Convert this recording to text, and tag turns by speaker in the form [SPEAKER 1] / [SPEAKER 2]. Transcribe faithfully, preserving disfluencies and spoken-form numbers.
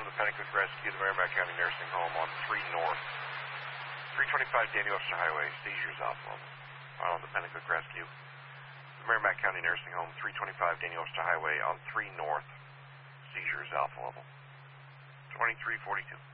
[SPEAKER 1] to the Pennacook Rescue, the Merrimack County Nursing Home on three North. three twenty-five Daniel Webster Highway, seizures alpha level. Final to the Pennacook Rescue, the Merrimack County Nursing Home, three twenty-five Daniel Webster Highway on three North, seizures alpha level. twenty-three forty-two.